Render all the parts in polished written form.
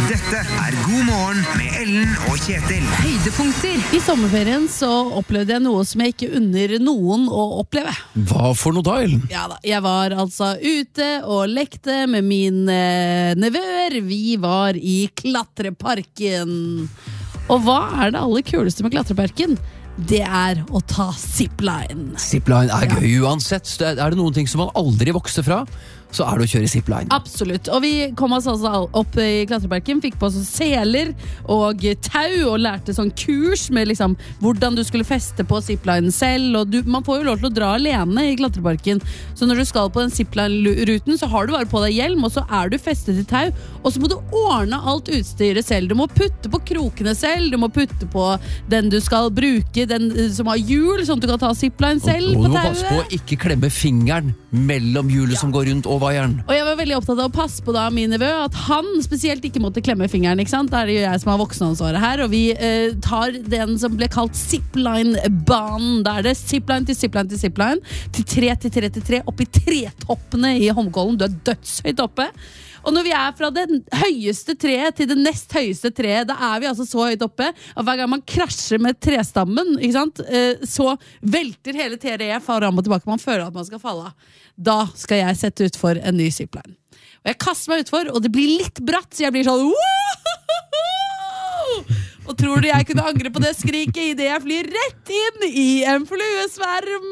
Dette God morgen med Ellen og Kjetil. Høydepunkter. I sommerferien så opplevde jeg noe som jeg ikke unner noen å oppleve. Hva for noe da, Ellen? Ja da, jeg var altså ute og lekte med mine nevøer. Vi var i klatreparken. Og hva det aller kuleste med klatreparken? Det å ta zipline. Zipline gøy uansett. Er det noen ting som man aldri vokser fra, så det å kjøre zipline. Absolutt, og vi kom oss altså opp i klatreparken, fikk på oss seler og tau, og lærte sånn kurs med liksom hvordan du skulle feste på zipline selv, og man får jo lov til å dra alene i klatreparken, så når du skal på den zipline-ruten, så har du bare på deg hjelm, og så du festet i tau, og så må du ordne alt utstyret selv. Du må putte på krokene selv, du må putte på den du skal bruke, den som har hjul, sånn at du kan ta zipline selv på tauet. Og du må passe på å ikke klemme fingeren mellom hjulet som går rundt og vaieren. Og jeg var veldig opptatt av å passe på da min nevø, at han spesielt ikke måtte klemme fingeren, ikke sant? Da det jo jeg som har voksenansvaret her, og vi tar den som ble kalt zipline-banen. Da det zipline til zipline til zipline, til 3 til 3 til 3, opp i tretoppene i Holmenkollen. Du dødshøyt oppe. Og når vi fra det høyeste treet til det nest høyeste treet, da vi altså så høyt oppe, at hver gang man krasjer med trestammen, ikke sant, så velter hele treet fram og tilbake, man føler at man skal falle av. Da skal jeg sette ut for en ny zipline. Og jeg kaster meg utfor, og det blir litt bratt, så jeg blir sånn og tror du jeg kunne angre på det skriket i det jeg flyr rett inn i en fluesverm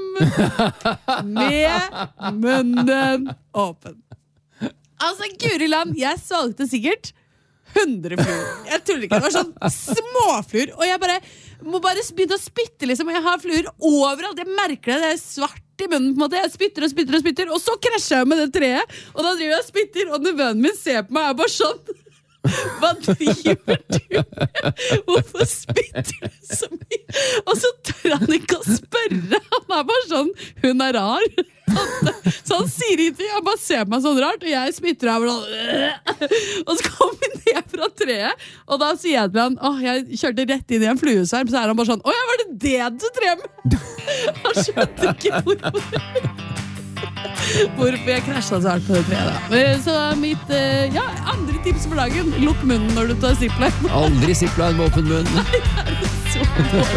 med munnen åpen. Altså, Guriland, jeg svalgte sikkert 100 fluer. Jeg tuller ikke, det var sånn småfluer, og jeg må bare begynne å spytte, liksom, og jeg har fluer overalt, jeg merker det svart i munnen, på en måte, jeg spytter og spytter og spytter, og så krasjer jeg med det treet, og da driver jeg og spytter, og nevøen min ser på meg, og bare sånn, hva driver du? Hvorfor spytter du så mye? Og så tør han ikke å spørre, han bare sånn, hun rar. Så han sier ikke, han bare ser på meg sånn rart, og jeg spytter av og så kommer vi ned fra treet, og da sier jeg til han, jeg kjørte rett inn i en fluesverm, så han bare sånn, ja, var det du drev med? Han skjønte ikke hvorfor jeg krasjet så hardt på det treet da. Så mitt, andre tips for dagen, lukk munnen når du tar zipline. Aldri zipline med åpen munn. Nei, det så dårlig.